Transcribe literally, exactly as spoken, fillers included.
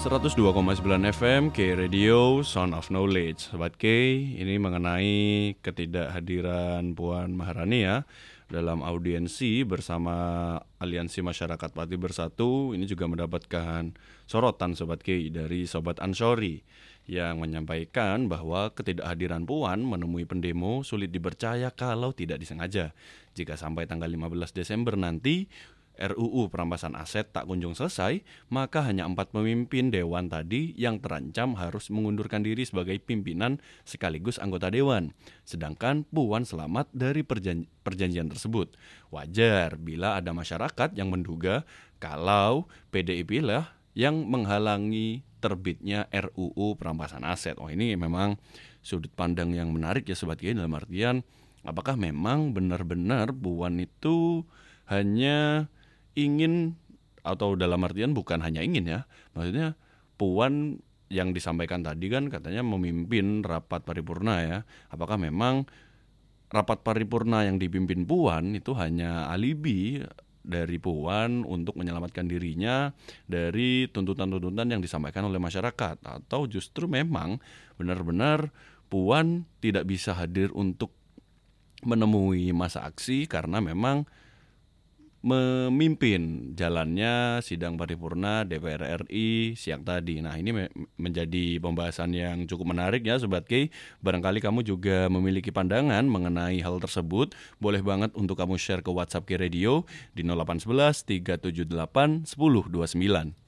seratus dua koma sembilan F M K Radio Sound of Knowledge. Sobat K, ini mengenai ketidakhadiran Puan Maharani ya dalam audiensi bersama Aliansi Masyarakat Pati Bersatu. Ini juga mendapatkan sorotan Sobat K dari Sobat Ansori yang menyampaikan bahwa ketidakhadiran Puan menemui pendemo sulit dipercaya kalau tidak disengaja. Jika sampai tanggal lima belas Desember nanti R U U perampasan aset tak kunjung selesai, maka hanya empat pemimpin dewan tadi yang terancam harus mengundurkan diri sebagai pimpinan sekaligus anggota dewan. Sedangkan Puan selamat dari perjan- perjanjian tersebut. Wajar bila ada masyarakat yang menduga kalau P D I P lah yang menghalangi terbitnya R U U perampasan aset. Oh, ini memang sudut pandang yang menarik ya Sobat Kiai, dalam artian apakah memang benar-benar Puan itu hanya ingin, atau dalam artian bukan hanya ingin ya, maksudnya Puan yang disampaikan tadi kan katanya memimpin rapat paripurna ya, apakah memang rapat paripurna yang dipimpin Puan itu hanya alibi dari Puan untuk menyelamatkan dirinya dari tuntutan-tuntutan yang disampaikan oleh masyarakat, atau justru memang benar-benar Puan tidak bisa hadir untuk menemui masa aksi karena memang memimpin jalannya sidang paripurna D P R R I siang tadi. Nah, ini me- menjadi pembahasan yang cukup menarik ya Sobat K. Barangkali kamu juga memiliki pandangan mengenai hal tersebut. Boleh banget untuk kamu share ke WhatsApp K Radio di nol delapan satu satu tiga tujuh delapan satu nol dua sembilan.